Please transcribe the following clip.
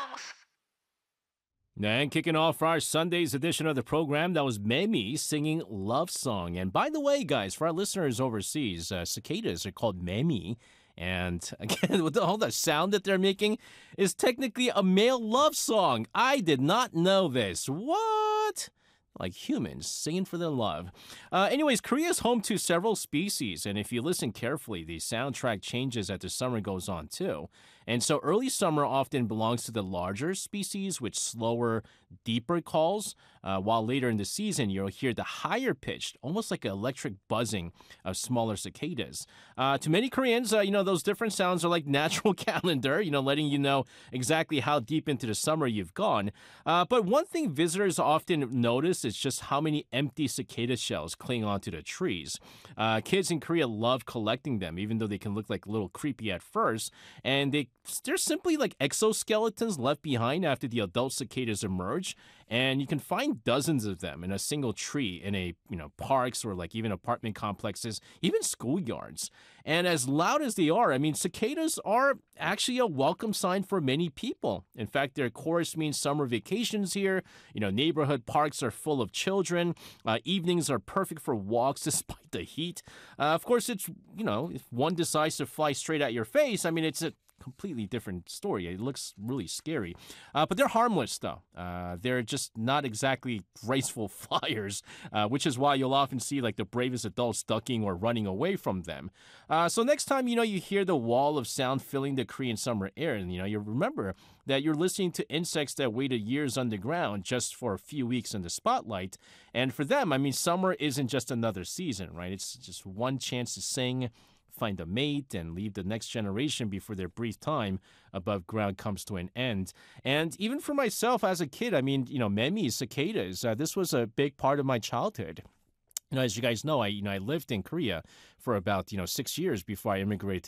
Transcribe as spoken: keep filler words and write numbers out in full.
And kicking off our Sunday's edition of the program, that was Memi singing Love Song. And by the way, guys, for our listeners overseas, uh, cicadas are called Memi. And again, with all the sound that they're making, is technically a male love song. I did not know this. What? Like humans singing for their love. Uh, anyways, Korea is home to several species, and if you listen carefully, the soundtrack changes as the summer goes on too. And so early summer often belongs to the larger species with slower, deeper calls, uh, while later in the season you'll hear the higher pitched, almost like an electric buzzing of smaller cicadas. Uh, to many Koreans, uh, you know, those different sounds are like natural calendar, you know, letting you know exactly how deep into the summer you've gone. Uh, but one thing visitors often notice is just how many empty cicada shells cling onto the trees. Uh, kids in Korea love collecting them, even though they can look like a little creepy at first, and they they're simply like exoskeletons left behind after the adult cicadas emerge, and you can find dozens of them in a single tree in a, you know, parks or like even apartment complexes, even schoolyards. And as loud as they are, I mean, cicadas are actually a welcome sign for many people. In fact, their chorus means summer vacations here. You know, neighborhood parks are full of children. Uh, evenings are perfect for walks despite the heat. Uh, of course, it's, you know, if one decides to fly straight at your face, I mean, it's a completely different story. It looks really scary. Uh, but they're harmless, though. Uh, they're just not exactly graceful flyers, uh, which is why you'll often see like the bravest adults ducking or running away from them. Uh, so next time, you know, you hear the wall of sound filling the Korean summer air, and, you know, you remember that you're listening to insects that waited years underground just for a few weeks in the spotlight. And for them, I mean, summer isn't just another season, right? It's just one chance to sing, find a mate, and leave the next generation before their brief time above ground comes to an end. And even for myself as a kid, I mean, you know, Memi, cicadas, uh, this was a big part of my childhood. You know, as you guys know, I you know I lived in Korea for about you know six years before I immigrated